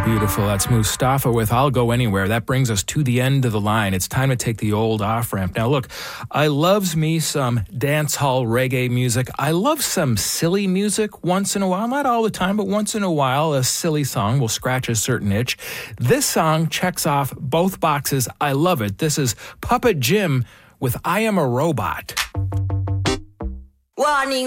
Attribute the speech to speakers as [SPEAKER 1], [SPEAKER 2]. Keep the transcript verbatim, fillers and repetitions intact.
[SPEAKER 1] Beautiful. That's Mustafa with I'll Go Anywhere. That brings us to the end of the line. It's time to take the old off-ramp. Now, look, I loves me some dance hall reggae music. I love some silly music once in a while. Not all the time, but once in a while, a silly song will scratch a certain itch. This song checks off both boxes. I love it. This is Puppet Jim with I Am a Robot.
[SPEAKER 2] Warning.